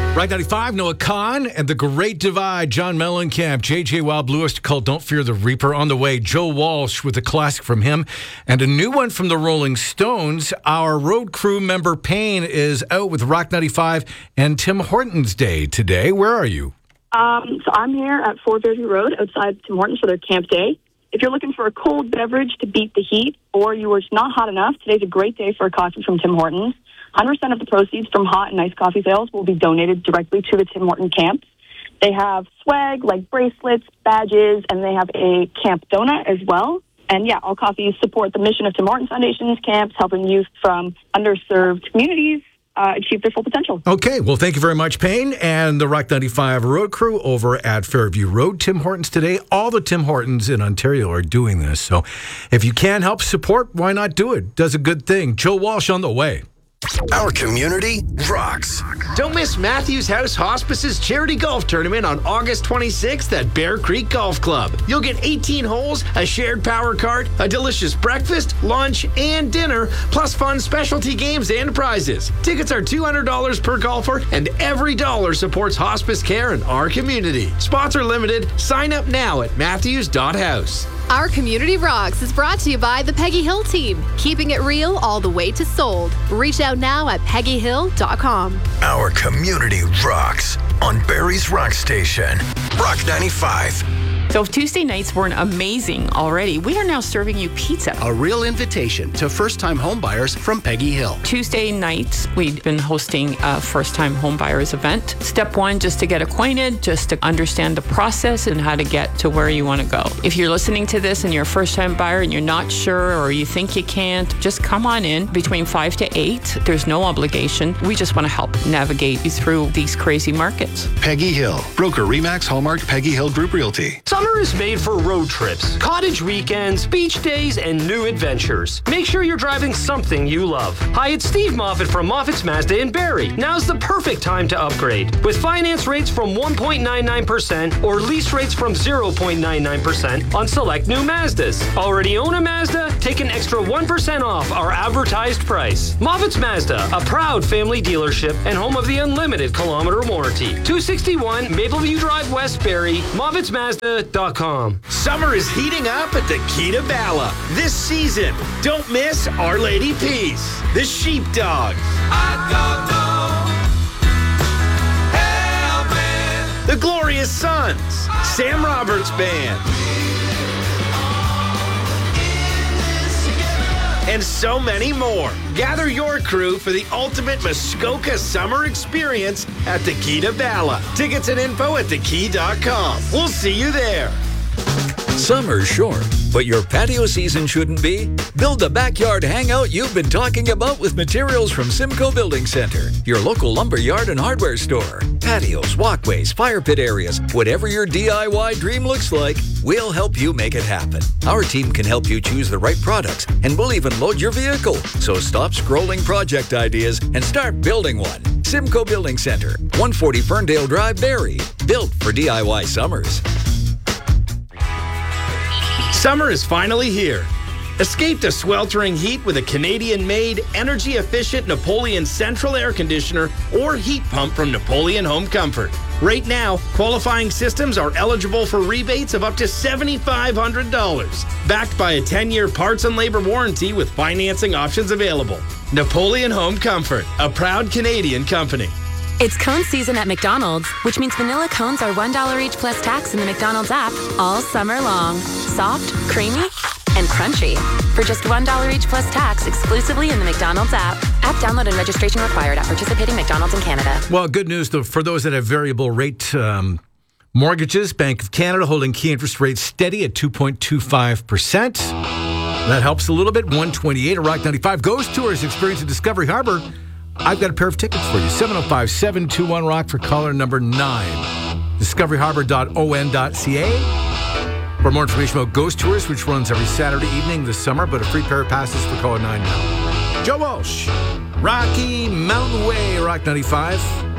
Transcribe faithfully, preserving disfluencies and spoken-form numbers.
Rock ninety-five, Noah Kahn and The Great Divide, John Mellencamp, J J Wild Bluest called Don't Fear the Reaper on the way. Joe Walsh with a classic from him and a new one from the Rolling Stones. Our road crew member Payne is out with Rock ninety-five and Tim Hortons Day today. Where are you? Um, so I'm here at Fort Fairview Road outside Tim Hortons for their camp day. If you're looking for a cold beverage to beat the heat or you are not hot enough, today's a great day for a coffee from Tim Hortons. one hundred percent of the proceeds from hot and iced coffee sales will be donated directly to the Tim Hortons camps. They have swag like bracelets, badges, and they have a camp donut as well. And yeah, all coffees support the mission of Tim Hortons Foundation's camps, helping youth from underserved communities uh, achieve their full potential. Okay, well, thank you very much, Payne, and the Rock ninety-five road crew over at Fairview Road. Tim Hortons today. All the Tim Hortons in Ontario are doing this. So if you can help support, why not do it? Does a good thing. Joe Walsh on the way. Our community rocks. Don't miss Matthews House Hospice's charity golf tournament on August twenty-sixth at Bear Creek Golf Club. You'll get eighteen holes, a shared power cart, a delicious breakfast, lunch, and dinner, plus fun specialty games and prizes. Tickets are two hundred dollars per golfer, and every dollar supports hospice care in our community. Spots are limited. Sign up now at matthews dot house. Our Community Rocks is brought to you by the Peggy Hill team, keeping it real all the way to sold. Reach out now at peggy hill dot com. Our community rocks on Barrie's Rock Station. Rock ninety-five. So if Tuesday nights weren't amazing already, we are now serving you pizza. A real invitation to first-time homebuyers from Peggy Hill. Tuesday nights, we've been hosting a first-time homebuyers event. Step one, just to get acquainted, just to understand the process and how to get to where you want to go. If you're listening to this and you're a first-time buyer and you're not sure or you think you can't, just come on in between five to eight. There's no obligation. We just want to help navigate you through these crazy markets. Peggy Hill. Broker Remax Hallmark Peggy Hill Group Realty. Summer is made for road trips, cottage weekends, beach days, and new adventures. Make sure you're driving something you love. Hi, it's Steve Moffat from Moffat's Mazda in Barrie. Now's the perfect time to upgrade. With finance rates from one point nine nine percent or lease rates from zero point nine nine percent on select new Mazdas. Already own a Mazda? Take an extra one percent off our advertised price. Moffat's Mazda, a proud family dealership and home of the unlimited kilometer warranty. two sixty-one Mapleview Drive, West Barrie, Moffats Mazda dot com. Summer is heating up at the Kita Bala. This season, don't miss Our Lady Peace, the Sheepdogs, the Glorious Sons, Sam Roberts Band, and so many more. Gather your crew for the ultimate Muskoka summer experience at the Kita Bala. Tickets and info at the key dot com. We'll see you there. Summer's short, but your patio season shouldn't be. Build the backyard hangout you've been talking about with materials from Simcoe Building Center, your local lumber yard and hardware store. Patios, walkways, fire pit areas, whatever your D I Y dream looks like, we'll help you make it happen. Our team can help you choose the right products, and we'll even load your vehicle. So stop scrolling project ideas and start building one. Simcoe Building Center, one forty Ferndale Drive, Barrie. Built for D I Y summers. Summer is finally here. Escape the sweltering heat with a Canadian-made, energy-efficient Napoleon Central Air Conditioner or heat pump from Napoleon Home Comfort. Right now, qualifying systems are eligible for rebates of up to seven thousand five hundred dollars, backed by a ten-year parts and labor warranty with financing options available. Napoleon Home Comfort, a proud Canadian company. It's cone season at McDonald's, which means vanilla cones are one dollar each plus tax in the McDonald's app all summer long. Soft, creamy, and crunchy. For just one dollar each plus tax exclusively in the McDonald's app. App download and registration required at participating McDonald's in Canada. Well, good news though for those that have variable rate um, mortgages. Bank of Canada holding key interest rates steady at two point two five percent. That helps a little bit. one twenty-eight at Rock ninety-five. Ghost Tours experience at Discovery Harbor. I've got a pair of tickets for you. seven oh five, seven two one, ROCK for caller number nine. discovery harbor dot o n dot c a. For more information about Ghost Tours, which runs every Saturday evening this summer, but a free pair of passes for caller nine now. Joe Walsh, Rocky Mountain Way, Rock ninety-five.